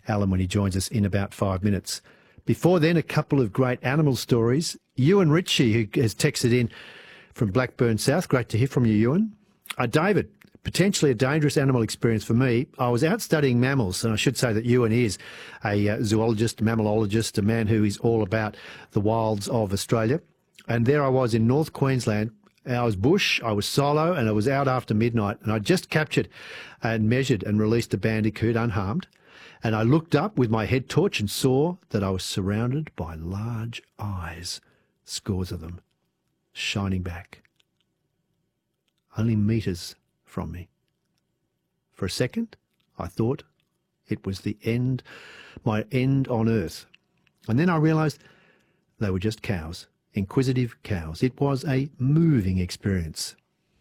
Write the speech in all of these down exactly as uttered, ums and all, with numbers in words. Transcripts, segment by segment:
Alan when he joins us in about five minutes. Before then, a couple of great animal stories. Ewan Ritchie, who has texted in from Blackburn South. Great to hear from you, Ewan. Uh, David, potentially a dangerous animal experience for me. I was out studying mammals, and I should say that Ewan is a uh, zoologist, a mammalologist, a man who is all about the wilds of Australia. And there I was in North Queensland. I was bush, I was solo, and I was out after midnight, and I just captured and measured and released a bandicoot unharmed. And I looked up with my head torch and saw that I was surrounded by large eyes, scores of them, shining back, only metres from me. For a second, I thought it was the end, my end on earth. And then I realised they were just cows, inquisitive cows. It was a moving experience.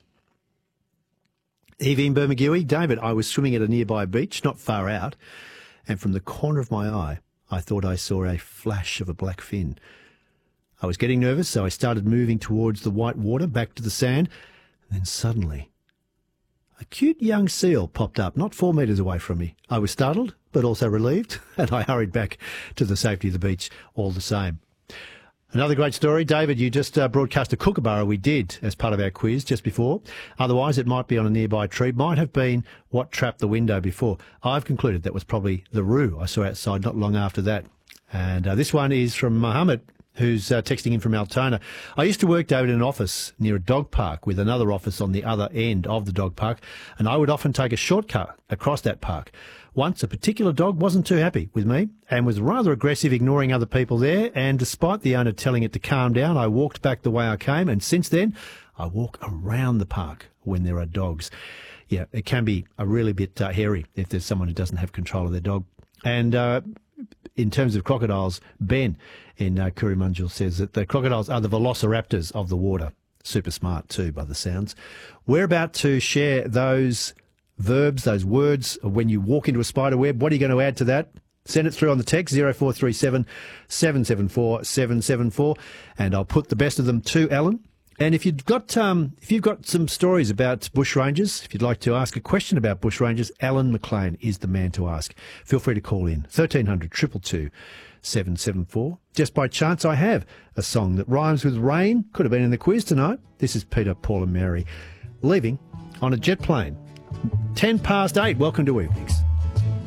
Evie in Bermagui, David, I was swimming at a nearby beach, not far out, and from the corner of my eye, I thought I saw a flash of a black fin. I was getting nervous, so I started moving towards the white water, back to the sand, and then suddenly a cute young seal popped up, not four metres away from me. I was startled, but also relieved, and I hurried back to the safety of the beach all the same. Another great story. David, you just uh, broadcast a kookaburra we did as part of our quiz just before. Otherwise, it might be on a nearby tree. Might have been what trapped the window before. I've concluded that was probably the roo I saw outside not long after that. And uh, this one is from Mohammed, who's uh, texting in from Altona. I used to work, David, in an office near a dog park with another office on the other end of the dog park, and I would often take a shortcut across that park. Once, a particular dog wasn't too happy with me and was rather aggressive, ignoring other people there, and despite the owner telling it to calm down, I walked back the way I came, and since then, I walk around the park when there are dogs. Yeah, it can be a really bit uh, hairy if there's someone who doesn't have control of their dog. And uh, in terms of crocodiles, Ben in uh, Kurimunjal says that the crocodiles are the velociraptors of the water. Super smart too, by the sounds. We're about to share those verbs, those words of when you walk into a spider web. What are you going to add to that? Send it through on the text zero four three seven, seven seven four, seven seven four, and I'll put the best of them to Alan. And if you've got um, if you've got some stories about bushrangers, if you'd like to ask a question about bushrangers, Alan McLean is the man to ask. Feel free to call in thirteen hundred, two two two, seven seven four. Just by chance, I have a song that rhymes with rain. Could have been in the quiz tonight. This is Peter, Paul and Mary leaving on a jet plane. Ten past eight. Welcome to Evenings.